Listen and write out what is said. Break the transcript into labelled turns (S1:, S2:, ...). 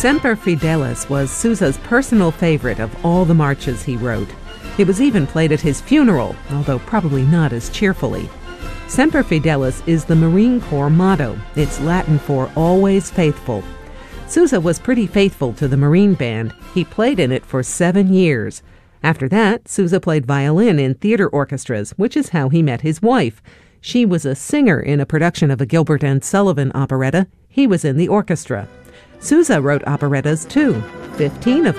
S1: Semper Fidelis was Sousa's personal favorite of all the marches he wrote. It was even played at his funeral, although probably not as cheerfully. Semper Fidelis is the Marine Corps motto. It's Latin for always faithful. Sousa was pretty faithful to the Marine Band. He played in it for 7 years. After that, Sousa played violin in theater orchestras, which is how he met his wife. She was a singer in a production of a Gilbert and Sullivan operetta. He was in the orchestra. Sousa wrote operettas too, 15 of